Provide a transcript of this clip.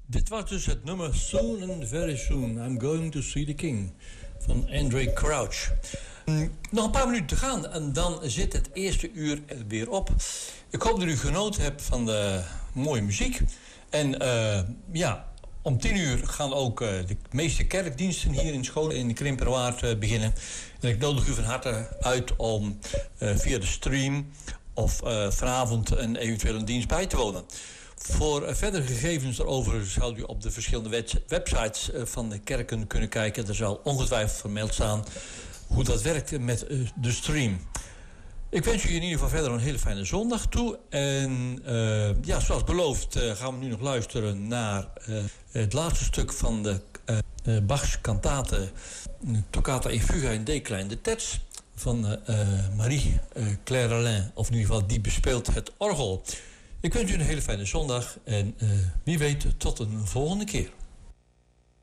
Dit was dus het nummer Soon and Very Soon, I'm Going to See the King van Andraé Crouch. Nog een paar minuten te gaan en dan zit het eerste uur er weer op. Ik hoop dat u genoten hebt van de mooie muziek. En om 10 uur gaan ook de meeste kerkdiensten hier in school in de Krimperwaard beginnen. En ik nodig u van harte uit om via de stream of vanavond eventueel een dienst bij te wonen. Voor verdere gegevens erover zou u op de verschillende websites van de kerken kunnen kijken. Er zal ongetwijfeld vermeld staan hoe dat werkt met de stream. Ik wens u in ieder geval verder een hele fijne zondag toe. En zoals beloofd gaan we nu nog luisteren naar het laatste stuk van de Bachs kantate Toccata e Fuga in D klein de terts van Marie Claire Alain. Of in ieder geval die bespeelt het orgel. Ik wens u een hele fijne zondag en wie weet tot een volgende keer.